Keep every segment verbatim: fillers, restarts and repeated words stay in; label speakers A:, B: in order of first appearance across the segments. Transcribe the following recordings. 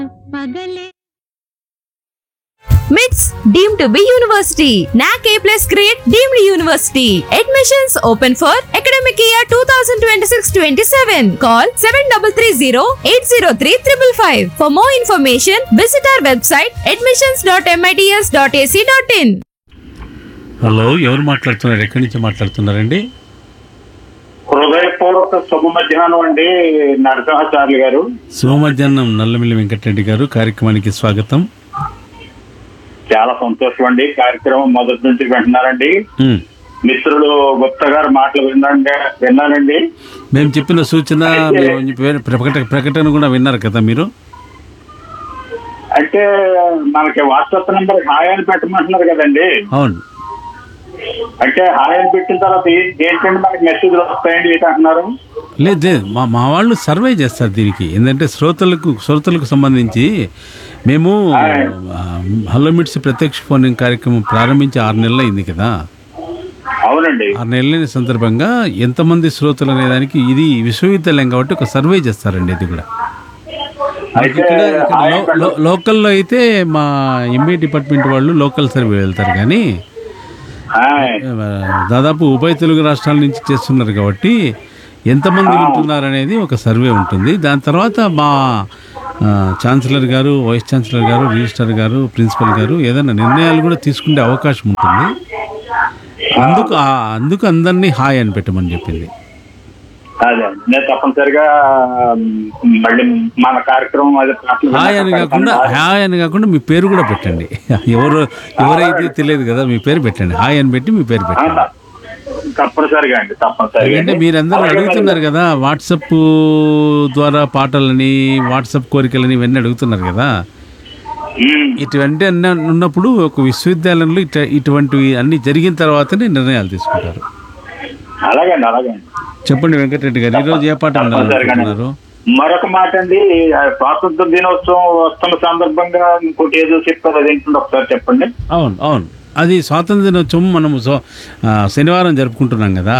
A: పగలే
B: మిట్స్ deemed to be university. నాక్ ఏ plus grade deemed university. Admissions open for academic year two thousand twenty six twenty seven. Call seven three three zero eight zero three triple five. For more information visit our website admissions dot MITS dot AC dot in.
C: Hello, ఎవరు మాట్లాడుతున్నారు? ఎక్కడి నుంచి మాట్లాడుతున్నారండి?
D: హృదయపూర్వక శుభ మధ్యాహ్నం అండి నరసింహాచార్య గారు.
C: శుభ మధ్యాహ్నం నల్లమిల్లి వెంకటరెడ్డి గారు. కార్యక్రమానికి స్వాగతం.
D: చాలా సంతోషం అండి. కార్యక్రమం మొదటి నుంచి వింటున్నారండి.
C: ఉమ్.
D: మిత్రులు గుప్తా గారు మాటలు విన్నాండి విన్నానండి
C: మేము చెప్పిన సూచన మేము ప్రకట ప్రకటన కూడా విన్నారు కదా మీరు?
D: అంటే మనకి వాట్సాప్ నెంబర్ హాయ్ అని పెట్టమంటున్నారు కదండి.
C: అవును.
D: అంటే హాయ్ అని పెట్టిన తర్వాత ఏ- ఏంటంటే మనకి మెసేజ్లు వస్తాయండి ఏంటి అంటున్నారు?
C: లేదు లేదు, మా మా వాళ్ళు సర్వే చేస్తారు దీనికి. ఏంటంటే శ్రోతలకు శ్రోతలకు సంబంధించి మేము ఆ, హలో మిట్స్ ప్రత్యక్ష ఫోన్ కార్యక్రమం ప్రారంభించి ఆరు నెలలు అయింది కదా.
D: అవునండి.
C: ఆరు నెలల సందర్భంగా ఎంతమంది శ్రోతలు అనేదానికి ఇది విశ్వవిద్యాలయం కాబట్టి ఒక సర్వే చేస్తారండి. ఇది కూడా
D: అయితే
C: ఇక్కడ ఇక్కడ
D: హాయ్
C: లో- లో- లోకల్లో అయితే మా ఎంబీ డిపార్ట్మెంట్ వాళ్ళు లోకల్ సర్వే వెళ్తారు, కానీ
D: హాయ్.
C: ఆ, దాదాపు ఉభయ తెలుగు రాష్ట్రాల నుంచి చేస్తున్నారు కాబట్టి ఎంతమంది వింటున్నారు అనేది ఒక సర్వే ఉంటుంది. దాని తర్వాత మా ఆ, ఛాన్సలర్ గారు, వైస్ ఛాన్సలర్ గారు, రిజిస్ట్రార్ గారు, ప్రిన్సిపల్ గారు ఏదైనా నిర్ణయాలు కూడా తీసుకునే అవకాశం ఉంటుంది. అందుకు ఆ- అందుకు అందరినీ హాయ్ అని పెట్టమని చెప్పింది.
D: అదే నేను తప్పనిసరిగా మ్, మళ్ళీ మన కార్యక్రమం అదే పాటలు
C: హాయ్ అని కాకుండా హాయ్ అని కాకుండా మీ పేరు కూడా పెట్టండి. ఎవరు ఎవరైతే తెలియదు కదా, మీ పేరు పెట్టండి. హాయ్ అని పెట్టి మీ పేరు పెట్టండి.
D: తప్పనిసరిగా అండి తప్పనిసరిగా
C: ఎందుకంటే
D: అండి.
C: మీరందరూ
D: అలాగే
C: అడుగుతున్నారు కదా, వాట్సాప్ ద్వారా పాటలని, వాట్సాప్ కోరికలని ఇవన్నీ అడుగుతున్నారు కదా.
D: మ్,
C: ఇటువంటి అన్నీ ఉన్నప్పుడు ఒక విశ్వవిద్యాలయంలో ఇట ఇటువంటివి అన్ని జరిగిన తర్వాతనే నిర్ణయాలు తీసుకుంటారు.
D: అలాగే అండి అలాగే అండి.
C: చెప్పండి వెంకటరెడ్డి గారు, ఈరోజు ఏ పాట వినాలనుకుంటున్నారు?
D: మరొక మాట అండి, ఆ స్వాతంత్ర దినోత్సవం వస్తున్న సందర్భంగా ఇంకోటి ఏదో చెప్పారు, అదేంటంటే ఒకసారి చెప్పండి.
C: అవును అవును, అది స్వాతంత్ర దినోత్సవం మనము సో- ఆ, శనివారం జరుపుకుంటున్నాం కదా.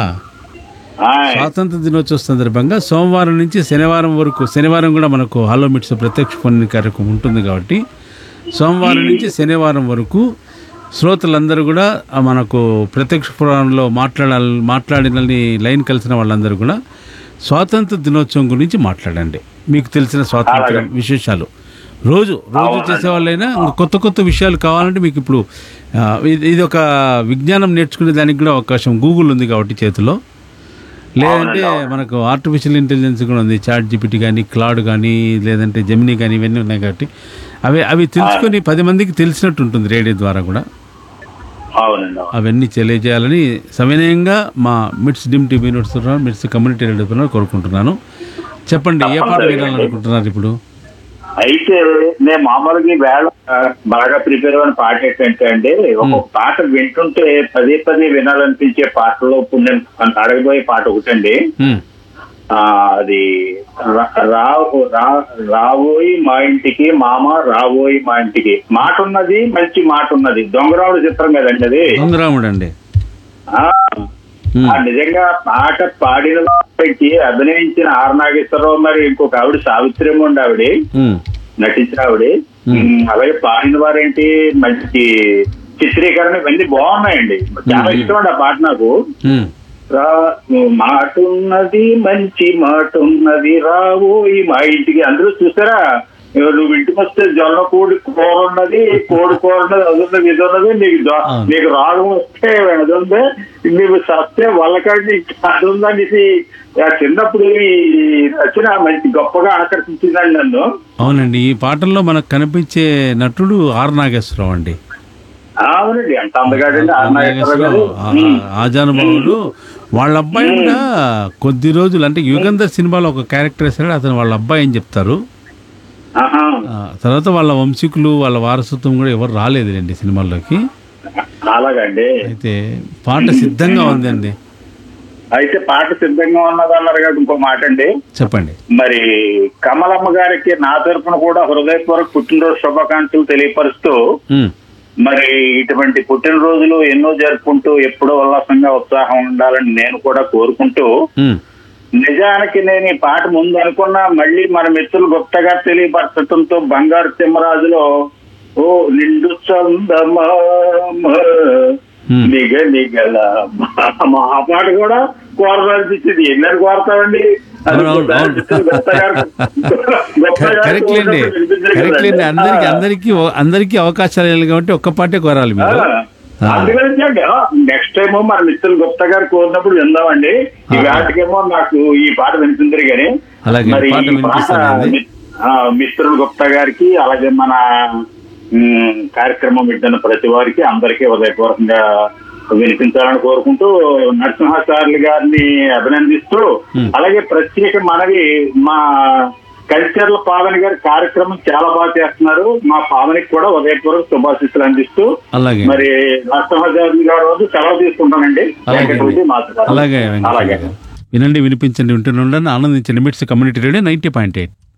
D: హాయ్.
C: స్వాతంత్ర దినోత్సవం సందర్భంగా సోమవారం నుంచి శనివారం వరకు, శనివారం కూడా మనకు హలో మిట్స్ ప్రత్యక్ష ఫోన్ కార్యక్రమం ఉంటుంది కాబట్టి సోమవారం నుంచి శనివారం వరకు శ్రోతలందరూ కూడా ఆ, మనకు ప్రత్యక్ష ఫోన్లో మాట్లాడాలి మాట్లాడిన లైన్ కలిసిన వాళ్ళందరూ కూడా స్వాతంత్ర దినోత్సవం గురించి మాట్లాడండి. మీకు తెలిసిన స్వాతంత్ర విశేషాలు రోజు రోజు చేసేవాళ్ళైనా ఇంకా కొత్త కొత్త విషయాలు కావాలంటే మీకు ఇప్పుడు ఆ, ఇది ఇది ఒక విజ్ఞానం నేర్చుకునే దానికి కూడా అవకాశం గూగుల్ ఉంది కాబట్టి చేతిలో. లేదంటే మనకు ఆర్టిఫిషియల్ ఇంటెలిజెన్స్ కూడా ఉంది, చాట్ జీపీటీ కానీ, క్లాడ్ కానీ, లేదంటే జెమినీ కానీ, ఇవన్నీ ఉన్నాయి కాబట్టి అవి అవి తెలుసుకొని పది మందికి తెలిసినట్టు ఉంటుంది రేడియో ద్వారా కూడా.
D: అవునండి అవును.
C: అవన్నీ తెలియజేయాలని సవినయంగా మా మిట్స్ డిమ్ టీవీ నడుస్తున్నాను, మిట్స్ కమ్యూనిటీ రేడియో కోరుకుంటున్నాను. చెప్పండి, ఏ పాట వినాలనుకుంటున్నారు ఇప్పుడు?
D: అయితే నేను మామూలుగా ఈ వేళ బాగా ప్రిపేర్ అయిన పాట ఏంటంటే అండి, ఒక పాట వింటుంటే పదే పదే వినాలనిపించే పాటలో ఇప్పుడు నేను అడగబోయే పాట ఒకటండి.
C: ఉమ్,
D: ఆ అది రా- రావు రా- రావోయి మా ఇంటికి మామ రావోయి మా ఇంటికి. మాట ఉన్నది, మంచి మాట ఉన్నది. దొంగరావుడు చిత్రం కదండి అది.
C: దొంగరాముడు అండి.
D: ఆ, ఆ నిజంగా పాట పాడిన వారికి అభినయించిన ఆర్ నాగేశ్వరరావు, మరి ఇంకొక ఆవిడ సావిత్రిమ్మ ఉండి ఆవిడ
C: ఉమ్,
D: నటించిన ఆవిడ. ఉమ్, అలాగే పాడిన వారేంటి, మంచి చిత్రీకరణ ఇవన్నీ బాగున్నాయండి. చాలా ఇష్టం అండి ఆ పాట నాకు.
C: ఉమ్,
D: రా మాట ఉన్నది, మంచి మాట ఉన్నది, రావోయి మా ఇంటికి. అందరూ చూసారా, నువ్వు ఇంటికి వస్తే జొన్న కోడి కూర ఉన్నది, కోడి కూర ఉన్నది, అది ఉన్నది, ఇది ఉన్నది. నీకు జొ- నీకు రాగం వస్తే అది ఉంది, నీకు సస్తే వాళ్ళకండి అది ఉందనేసి ఆ చిన్నప్పుడు ఈ రచన మంచి గొప్పగా ఆకర్షించిందండి నన్ను.
C: అవునండి, ఈ పాటల్లో మనకు కనిపించే నటుడు ఆర్ నాగేశ్వరరావు అండి.
D: అవునండి, అంత అందగాడండి ఆర్ నాగేశ్వరరావు గారు.
C: ఆజానుభావుడు. వాళ్ళ అబ్బాయి కూడా కొద్ది రోజులు అంటే యుగంధర్ సినిమాలో ఒక క్యారెక్టర్ వేసాడు, అతను వాళ్ళ అబ్బాయి అని చెప్తారు.
D: ఆహా.
C: ఆ, తర్వాత వాళ్ళ వంశీకులు, వాళ్ళ వారసత్వం కూడా ఎవరు రాలేదులేండి సినిమాల్లోకి.
D: అలాగండి.
C: అయితే పాట సిద్ధంగా ఉందండి.
D: అయితే పాట సిద్ధంగా ఉన్నది అన్నారు కదా, ఇంకో మాట అండి.
C: చెప్పండి.
D: మరి కమలమ్మ గారికి నా తరపున కూడా హృదయపూర్వక పుట్టినరోజు శుభాకాంక్షలు తెలియపరుస్తూ,
C: ఉమ్,
D: మరి ఇటువంటి పుట్టినరోజులు ఎన్నో జరుపుకుంటూ ఎప్పుడో ఉల్లాసంగా ఉత్సాహం ఉండాలని నేను కూడా కోరుకుంటూ,
C: ఉమ్,
D: నిజానికి నేను ఈ పాట ముందు అనుకున్నా, మళ్ళీ మన మిత్రులు గుప్తగా తెలియపరచడంతో బంగారు తిమ్మరాజులో ఓ నిండు చందమామ నిగ నిగల మా ఆ పాట కూడా కోరదనిపించింది. ఎన్నని కోరతామండి.
C: కరెక్ట్లేండి కరెక్ట్లేండి అందరికి అందరికి అందరికి అవకాశాలు కాబట్టి ఒక్క పాటే కోరాలి మీరు.
D: అందుకని నెక్స్ట్ టైం మన మిత్రులు గుప్తా గారు కోరినప్పుడు విందామండి. ఈ వాటికేమో నాకు ఈ పాట వినిపించరు కానీ మరి ఈ పాట మిత్రులు గుప్తా గారికి అలాగే మన కార్యక్రమం వింటున్న ప్రతి వారికి అందరికీ హృదయపూర్వకంగా వినిపించాలని కోరుకుంటూ నరసింహాచార్యులు గారిని అభినందిస్తూ, అలాగే ప్రత్యేక మనవి మా కల్చర్ల పావని గారి కార్యక్రమం చాలా బాగా చేస్తున్నారు. మా పావనికి కూడా ఉదయపూర్వక శుభాశిస్సులు అందిస్తూ మరి నరసింహాచార్యులు గారు రోజు సెలవు తీసుకుంటానండి.
C: అలాగే అలాగే వినండి, వినిపించండి, వింటూనే ఉండండి, ఆనందించండి. మిట్స్ community radio ninety point eight.